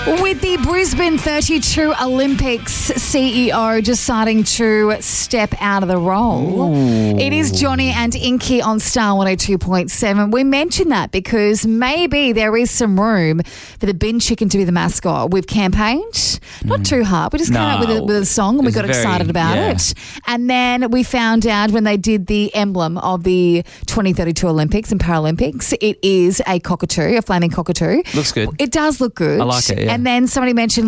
With the Brisbane 32 Olympics CEO deciding to step out of the role, It is Johnny and Inky on Star 102.7. We mentioned that because maybe there is some room for the bin chicken to be the mascot. We've campaigned, not too hard. We just came up with a song and we got excited about it. And then we found out when they did the emblem of the 2032 Olympics and Paralympics, it is a cockatoo, a flaming cockatoo. Looks good. It does look good. I like it, yeah. And then somebody mentioned